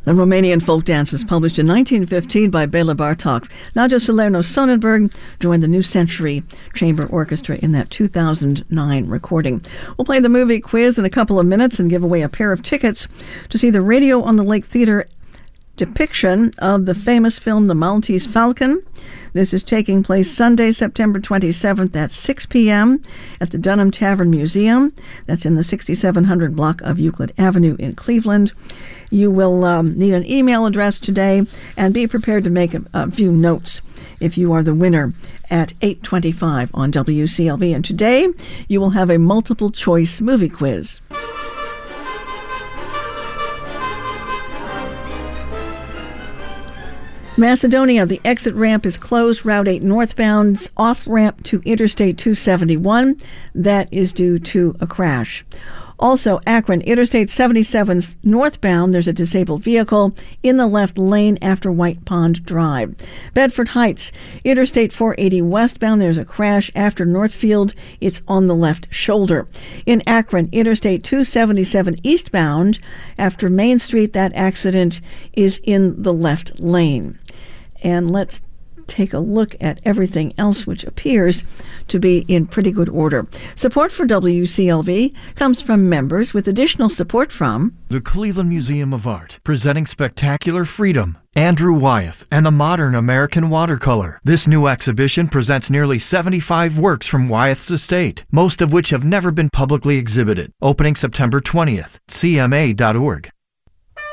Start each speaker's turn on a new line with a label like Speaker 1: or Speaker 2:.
Speaker 1: The Romanian folk dance is published in 1915 by Bela Bartok. Nadia Salerno Sonnenberg joined the New Century Chamber Orchestra in that 2009 recording. We'll play the movie quiz in a couple of minutes and give away a pair of tickets to see the Radio on the Lake Theater depiction of the famous film The Maltese Falcon. This is taking place Sunday, September 27th at 6 p.m. at the Dunham Tavern Museum. That's in the 6700 block of Euclid Avenue in Cleveland. You will need an email address today, and be prepared to make a few notes if you are the winner at 8:25 on WCLV. And today you will have a multiple choice movie quiz. Macedonia, the exit ramp is closed. Route 8 northbound's off-ramp to Interstate 271. That is due to a crash. Also, Akron, Interstate 77's northbound, there's a disabled vehicle in the left lane after White Pond Drive. Bedford Heights, Interstate 480 westbound, there's a crash after Northfield. It's on the left shoulder. In Akron, Interstate 277 eastbound, after Main Street, that accident is in the left lane. And let's take a look at everything else, which appears to be in pretty good order. Support for WCLV comes from members, with additional support from
Speaker 2: the Cleveland Museum of Art, presenting Spectacular Freedom, Andrew Wyeth, and the Modern American Watercolor. This new exhibition presents nearly 75 works from Wyeth's estate, most of which have never been publicly exhibited. Opening September 20th, cma.org.